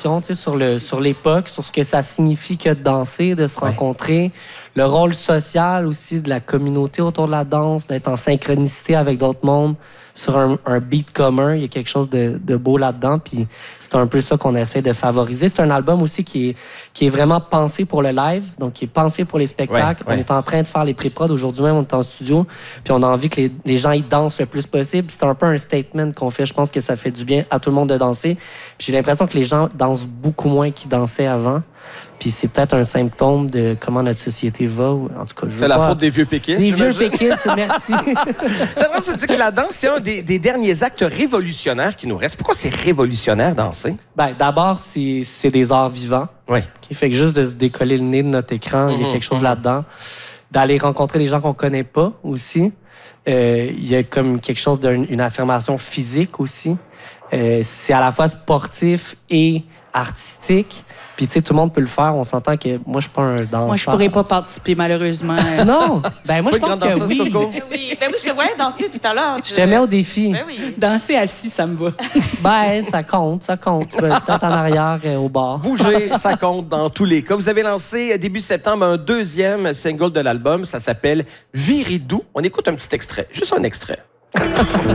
réflexion, tu sais, sur l'époque, sur ce que ça signifie que de danser, de se rencontrer, le rôle social aussi de la communauté autour de la danse, d'être en synchronicité avec d'autres mondes sur un beat commun. Il y a quelque chose de beau là-dedans, puis c'est un peu ça qu'on essaie de favoriser. C'est un album aussi qui est vraiment pensé pour le live, donc qui est pensé pour les spectacles. On est en train de faire les pré-prod. Aujourd'hui même, on est en studio, puis on a envie que les gens y dansent le plus possible. C'est un peu un statement qu'on fait. Je pense que ça fait du bien à tout le monde de danser. Puis j'ai l'impression que les gens dansent beaucoup moins qu'ils dansaient avant. Puis c'est peut-être un symptôme de comment notre société va. En tout cas, c'est la faute des vieux péquistes. Des vieux péquistes, merci. C'est vrai, tu dis que la danse, c'est un des derniers actes révolutionnaires qui nous restent. Pourquoi c'est révolutionnaire, danser? Ben, d'abord, c'est des arts vivants. Oui. Qui fait que juste de se décoller le nez de notre écran, il y a quelque chose là-dedans. D'aller rencontrer des gens qu'on connaît pas aussi. Il y a comme quelque chose d'une affirmation physique aussi. C'est à la fois sportif et artistique. Puis, tu sais, tout le monde peut le faire. On s'entend que moi, je suis pas un danseur. Moi, je pourrais pas participer, malheureusement. Non! Ben, moi, je pense que oui. Oui, je te voyais danser tout à l'heure. Je te mets au défi. Ben oui. Danser assis, ça me va. Ben, ça compte. Peut-être en arrière, au bar. Bouger, ça compte dans tous les cas. Vous avez lancé début septembre un deuxième single de l'album. Ça s'appelle Viridou. On écoute un petit extrait. Juste un extrait.